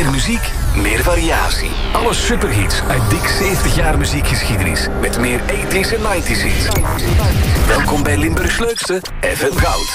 Meer muziek, meer variatie. Alle superhits uit dik 70 jaar muziekgeschiedenis. Met meer 80s en 90s hits. Welkom bij Limburgs leukste, FM Goud.